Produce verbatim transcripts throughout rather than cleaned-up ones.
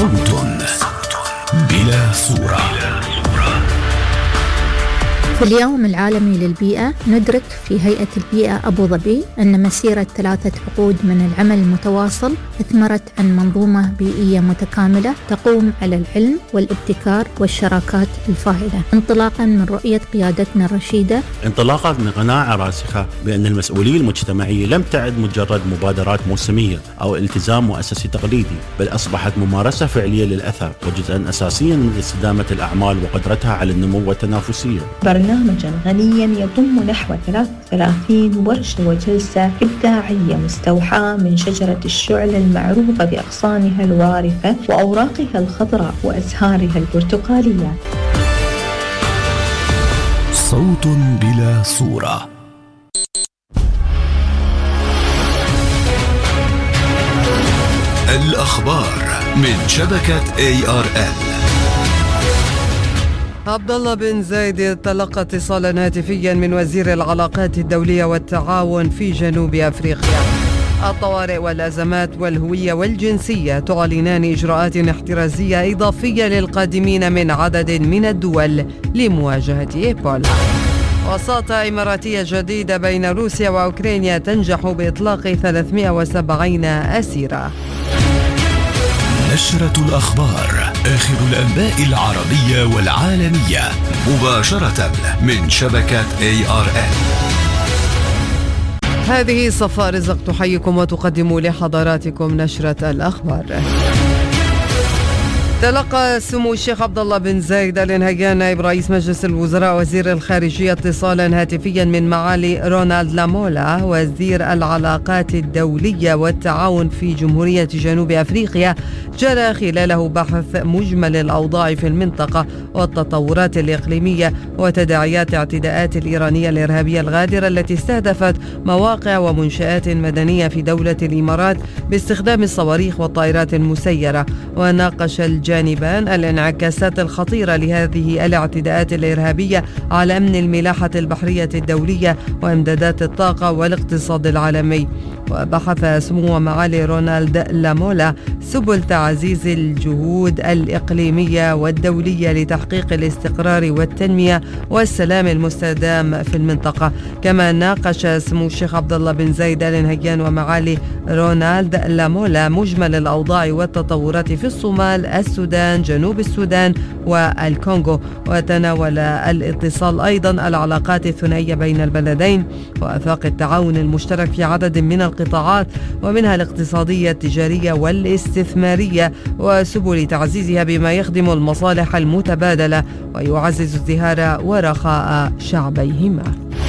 صوت بلا صورة. في اليوم العالمي للبيئة ندرك في هيئة البيئة أبو ظبي أن مسيرة ثلاثة عقود من العمل المتواصل أثمرت عن منظومة بيئية متكاملة تقوم على العلم والابتكار والشراكات الفاعلة، انطلاقا من رؤية قيادتنا الرشيدة، انطلاقا من قناعة راسخة بأن المسؤولية المجتمعية لم تعد مجرد مبادرات موسمية أو التزام مؤسسي تقليدي، بل أصبحت ممارسة فعلية للأثر وجزءا أساسيا من استدامة الأعمال وقدرتها على النمو والتنافسية. برنامجا غنيا يضم نحو ثلاثة وثلاثين ورشة وجلسة إبداعية مستوحاة من شجرة الشعل المعروفة بأغصانها الوارفة وأوراقها الخضراء وأزهارها البرتقالية. صوت بلا صورة. الأخبار من شبكة إيه آر إل. عبد الله بن زايد تلقى اتصالا هاتفيا من وزير العلاقات الدولية والتعاون في جنوب أفريقيا. الطوارئ والأزمات والهوية والجنسية تعلنان إجراءات احترازية إضافية للقادمين من عدد من الدول لمواجهة إيبولا. وساطة إماراتية جديدة بين روسيا وأوكرانيا تنجح بإطلاق ثلاثمائة وسبعين أسيرا. نشرة الأخبار، آخر الأنباء العربية والعالمية مباشرة من شبكة إيه آر إل. هذه صفاء رزق تحييكم وتقدم لحضراتكم نشرة الأخبار. تلقى سمو الشيخ عبد الله بن زايد آل نهيان نائب رئيس مجلس الوزراء وزير الخارجية اتصالا هاتفيا من معالي رونالد لامولا وزير العلاقات الدولية والتعاون في جمهورية جنوب أفريقيا، جرى خلاله بحث مجمل الأوضاع في المنطقة والتطورات الإقليمية وتداعيات اعتداءات الإيرانية الإرهابية الغادرة التي استهدفت مواقع ومنشآت مدنية في دولة الإمارات باستخدام الصواريخ والطائرات المسيرة. وناقش الجانبان الانعكاسات الخطيرة لهذه الاعتداءات الإرهابية على أمن الملاحة البحرية الدولية وإمدادات الطاقة والاقتصاد العالمي. وبحث سمو معالي رونالد لامولا سبل تعزيز الجهود الإقليمية والدولية لتحقيق الاستقرار والتنمية والسلام المستدام في المنطقة. كما ناقش سمو الشيخ عبد الله بن زايد آل نهيان ومعالي رونالد لامولا مجمل الأوضاع والتطورات في الصومال، السودان، جنوب السودان والكونغو. وتناول الاتصال أيضا العلاقات الثنائية بين البلدين وآفاق التعاون المشترك في عدد من القطاعات ومنها الاقتصادية التجارية والاستثمارية وسبل تعزيزها بما يخدم المصالح المتبادلة ويعزز ازدهار ورخاء شعبيهما.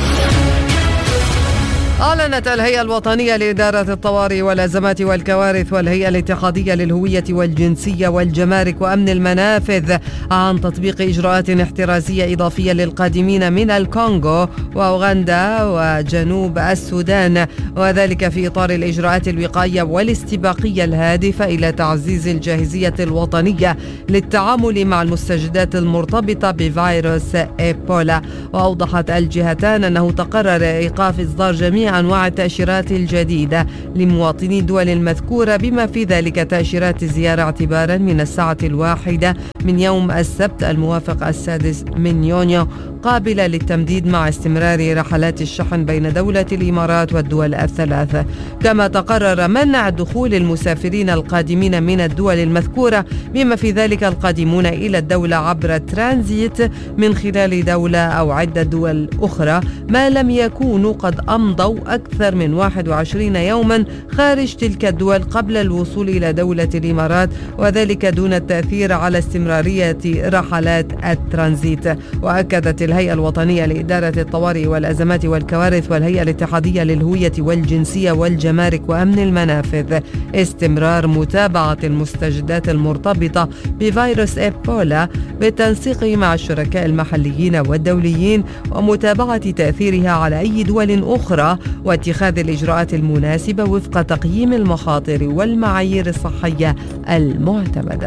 أعلنت الهيئة الوطنية لإدارة الطوارئ والأزمات والكوارث والهيئة الاتحادية للهوية والجنسية والجمارك وأمن المنافذ عن تطبيق إجراءات احترازية إضافية للقادمين من الكونغو وأوغندا وجنوب السودان، وذلك في إطار الإجراءات الوقائية والاستباقية الهادفة إلى تعزيز الجاهزية الوطنية للتعامل مع المستجدات المرتبطة بفيروس إيبولا. وأوضحت الجهتان أنه تقرر إيقاف إصدار جميع أنواع التأشيرات الجديدة لمواطني الدول المذكورة بما في ذلك تأشيرات الزيارة اعتبارا من الساعة الواحدة من يوم السبت الموافق السادس من يونيو، قابلة للتمديد مع استمرار رحلات الشحن بين دولة الإمارات والدول الثلاثة. كما تقرر منع دخول المسافرين القادمين من الدول المذكورة بما في ذلك القادمون إلى الدولة عبر ترانزيت من خلال دولة أو عدة دول أخرى ما لم يكونوا قد أمضوا أكثر من واحد وعشرين يوما خارج تلك الدول قبل الوصول إلى دولة الإمارات، وذلك دون التأثير على استمرارية رحلات الترانزيت. وأكدت الهيئة الوطنية لإدارة الطوارئ والأزمات والكوارث والهيئة الاتحادية للهوية والجنسية والجمارك وأمن المنافذ استمرار متابعة المستجدات المرتبطة بفيروس إيبولا بالتنسيق مع الشركاء المحليين والدوليين ومتابعة تأثيرها على أي دول أخرى واتخاذ الإجراءات المناسبة وفق تقييم المخاطر والمعايير الصحية المعتمدة.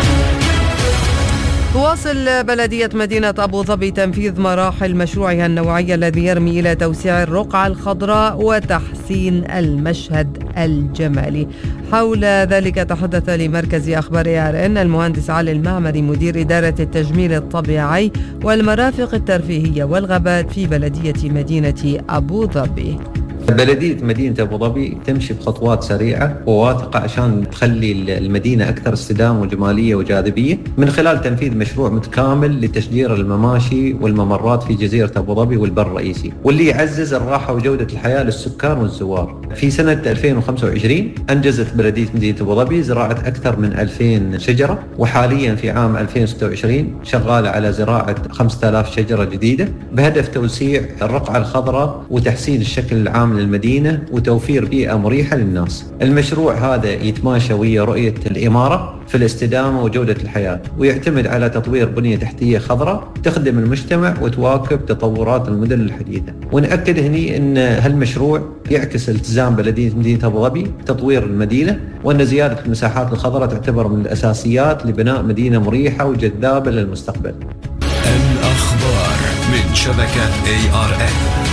تواصل بلدية مدينة أبو ظبي تنفيذ مراحل مشروعها النوعي الذي يرمي إلى توسيع الرقعة الخضراء وتحسين المشهد الجمالي. حول ذلك تحدث لمركز أخبار إيه آر إن المهندس علي المعمري مدير إدارة التجميل الطبيعي والمرافق الترفيهية والغابات في بلدية مدينة أبو ظبي. بلدية مدينة أبو ظبي تمشي بخطوات سريعة وواثقة عشان تخلي المدينة أكثر استدامة وجمالية وجاذبية من خلال تنفيذ مشروع متكامل لتشجير المماشي والممرات في جزيرة أبو ظبي والبر الرئيسي، واللي يعزز الراحة وجودة الحياة للسكان والزوار. في سنة ألفين وخمسة وعشرين أنجزت بلدية مدينة أبو ظبي زراعة أكثر من ألفين شجرة، وحاليا في عام ألفين وستة وعشرين شغالة على زراعة خمسة آلاف شجرة جديدة بهدف توسيع الرقعة الخضراء وتحسين الشكل العام للمدينة وتوفير بيئة مريحة للناس. المشروع هذا يتماشى ويا رؤية الإمارة في الاستدامة وجودة الحياة، ويعتمد على تطوير بنية تحتية خضراء تخدم المجتمع وتواكب تطورات المدن الحديثة. ونأكد هني أن هالمشروع يعكس التزام بلدية مدينة أبو ظبي تطوير المدينة، وأن زيادة المساحات الخضراء تعتبر من الأساسيات لبناء مدينة مريحة وجذابة للمستقبل. الأخبار من شبكة إيه آر إن.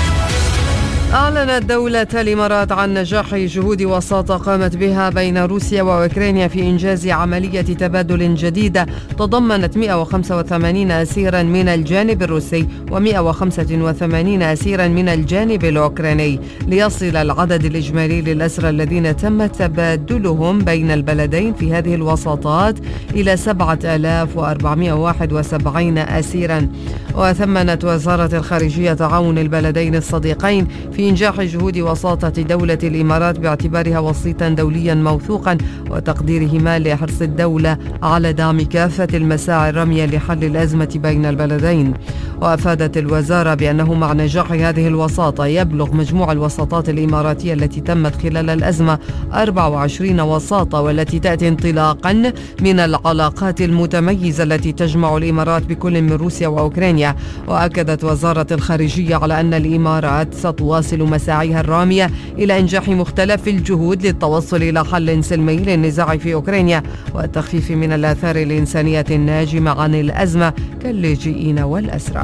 أعلنت دولة الإمارات عن نجاح جهود وساطة قامت بها بين روسيا وأوكرانيا في إنجاز عملية تبادل جديدة تضمنت مئة وخمسة وثمانين أسيرا من الجانب الروسي ومئة وخمسة وثمانين أسيرا من الجانب الأوكراني، ليصل العدد الإجمالي للأسرى الذين تم تبادلهم بين البلدين في هذه الوساطات إلى سبعة آلاف وأربعمئة وواحد وسبعين أسيرا. وثمنت وزارة الخارجية تعاون البلدين الصديقين في إنجاح جهود وساطة دولة الإمارات باعتبارها وسيطا دوليا موثوقا وتقديرهما لحرص الدولة على دعم كافة المساعي الرامية لحل الأزمة بين البلدين. وأفادت الوزارة بأنه مع نجاح هذه الوساطة يبلغ مجموع الوساطات الإماراتية التي تمت خلال الأزمة أربعة وعشرين وساطة، والتي تأتي انطلاقا من العلاقات المتميزة التي تجمع الإمارات بكل من روسيا وأوكرانيا. وأكدت وزارة الخارجية على أن الإمارات ستواصل مساعيها الرامية إلى إنجاح مختلف الجهود للتوصل إلى حل سلمي للنزاع في أوكرانيا والتخفيف من الآثار الإنسانية الناجمة عن الأزمة كاللاجئين والأسرى.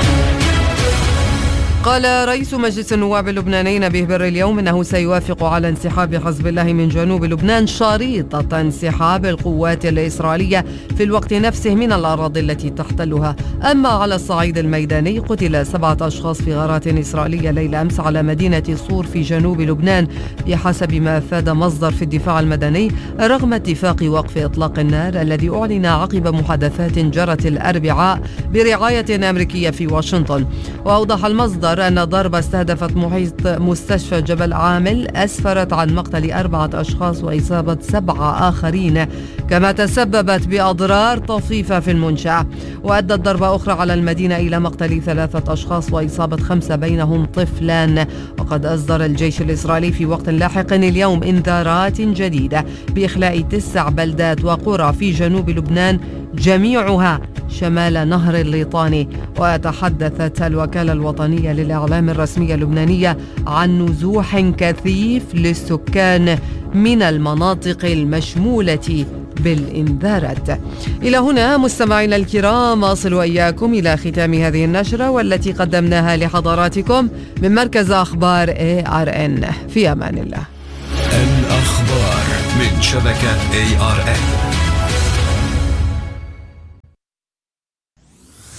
قال رئيس مجلس النواب اللبناني نبيه بر اليوم أنه سيوافق على انسحاب حزب الله من جنوب لبنان شريطة انسحاب القوات الإسرائيلية في الوقت نفسه من الأراضي التي تحتلها. أما على الصعيد الميداني قتل سبعة أشخاص في غارات إسرائيلية ليلة أمس على مدينة صور في جنوب لبنان بحسب ما أفاد مصدر في الدفاع المدني، رغم اتفاق وقف إطلاق النار الذي أعلن عقب محادثات جرت الأربعاء برعاية أمريكية في واشنطن. وأوضح المصدر أن ضربة استهدفت محيط مستشفى جبل عامل أسفرت عن مقتل أربعة أشخاص وإصابة سبعة آخرين، كما تسببت بأضرار طفيفة في المنشأة. وأدت ضربة أخرى على المدينة إلى مقتل ثلاثة أشخاص وإصابة خمسة بينهم طفلان. وقد أصدر الجيش الإسرائيلي في وقت لاحق اليوم إنذارات جديدة بإخلاء تسع بلدات وقرى في جنوب لبنان جميعها شمال نهر الليطاني. وتحدثت الوكالة الوطنية للإعلام الرسمية اللبنانية عن نزوح كثيف للسكان من المناطق المشمولة بالإنذارات. إلى هنا مستمعينا الكرام أصل وإياكم إلى ختام هذه النشرة والتي قدمناها لحضراتكم من مركز أخبار إيه آر إن. في أمان الله. الأخبار من شبكة إيه آر إن.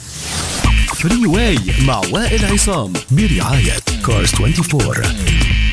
فري واي مع وائل عصام برعاية كارز أربعة وعشرين.